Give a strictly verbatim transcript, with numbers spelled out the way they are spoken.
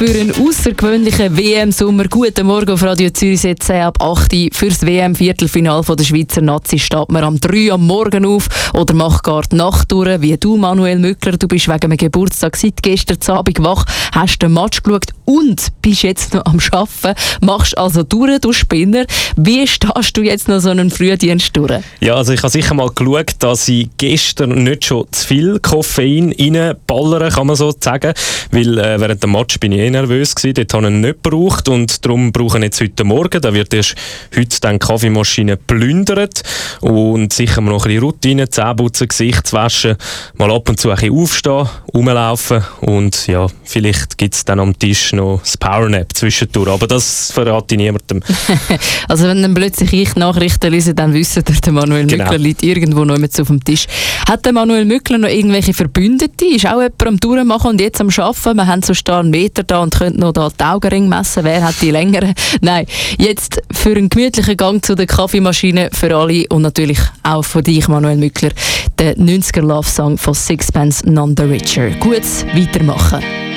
für einen außergewöhnlichen W M-Sommer. Guten Morgen auf Radio Zürich, jetzt ab acht Uhr fürs W M-Viertelfinale der Schweizer Nazi. Steht man am drei Uhr am Morgen auf oder macht gar die Nacht durch, wie du, Manuel Mückler. Du bist wegen einem Geburtstag seit gestern Abend wach, hast den Match geschaut und bist jetzt noch am Arbeiten. Machst also durch, du Spinner. Wie stehst du jetzt noch so einen Frühdienst durch? Ja, also ich habe sicher mal geschaut, dass ich gestern nicht schon zu viel Koffein reinballern, kann man so sagen. Weil äh, während dem Match bin ich eh nervös gewesen. Dort habe ich ihn nicht gebraucht und darum brauche ich jetzt heute Morgen. Da wird erst heute dann die Kaffeemaschine plündert und sicher noch ein bisschen Routine, Zähneputzen, Gesicht waschen, mal ab und zu ein bisschen aufstehen, rumlaufen und ja, vielleicht gibt es dann am Tisch noch das Powernap zwischendurch. Aber das verrate ich niemandem. Also wenn dann plötzlich ich Nachrichten lese, dann wissen ihr, der Manuel Genau. Mückler liegt irgendwo noch auf dem Tisch. Hat der Manuel Mückler noch irgendwelche Verbündete? Ist auch jemand am Durchmachen und jetzt am Arbeiten? Wir haben so einen Meter da und können noch da die Augenringe messen. Wer hat die längeren? Nein, jetzt für einen gemütlichen Gang zu der Kaffeemaschine für alle und natürlich auch für dich, Manuel Mückler, der neunziger Love Song von Sixpence None the Richer. Gut weitermachen.